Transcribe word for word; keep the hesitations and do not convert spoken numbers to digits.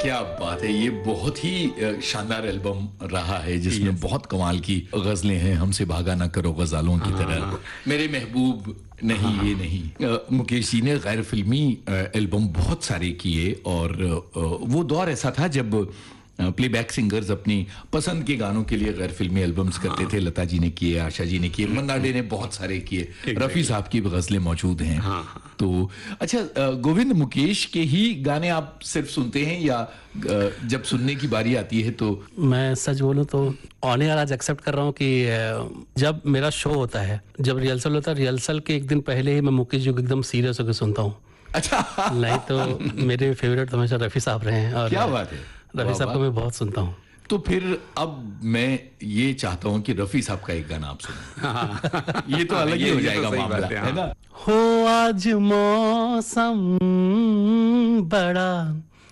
क्या बात है, ये बहुत ही शानदार एल्बम रहा है जिसमें बहुत कमाल की गजलें हैं। हमसे भागा ना करो गजालों की तरह, मेरे महबूब नहीं ये नहीं। मुकेश जी ने गैर फिल्मी एल्बम बहुत सारे किए और वो दौर ऐसा था जब प्लेबैक सिंगर्स अपनी पसंद के गानों के लिए गैर फिल्मी एल्बम्स करते थे। लता जी ने किए, आशा जी ने किए, मन्ना डे ने बहुत सारे किए, रफ़ी साहब की गजलें मौजूद हैं। हाँ। तो अच्छा गोविंद, मुकेश के ही गाने आप सिर्फ सुनते हैं या जब सुनने की बारी आती है तो? मैं सच बोलूं तो ऑन एयर आज एक्सेप्ट कर रहा हूं कि जब मेरा शो होता है, जब रिहर्सल होता है, रिहर्सल के एक दिन पहले ही मैं मुकेश जी को एकदम सीरियस होकर सुनता हूँ। अच्छा। नहीं तो मेरे फेवरेट तो हमेशा रफ़ी साहब रहे हैं। और क्या बात है, रफ़ी साहब को मैं बहुत सुनता हूँ। तो फिर अब मैं ये चाहता हूँ कि रफ़ी साहब का एक गाना आप सुनें। ये तो अलग ही हो जाएगा मामला, है ना? हो आज मौसम बड़ा